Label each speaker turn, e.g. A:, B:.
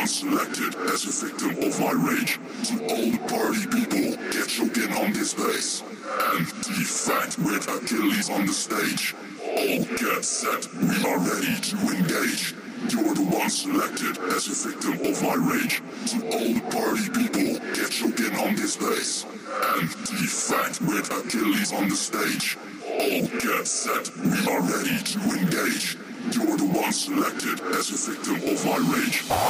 A: one selected as a victim of my rage. To all the party people, get choking on this bass and defect with Achilles on the stage. All get set, we are ready to engage. You're the one selected as a victim of my rage. To all the party people, get choking on this bass and defect with Achilles on the stage. All get set, we are ready to engage. You're the one selected as a victim of my rage.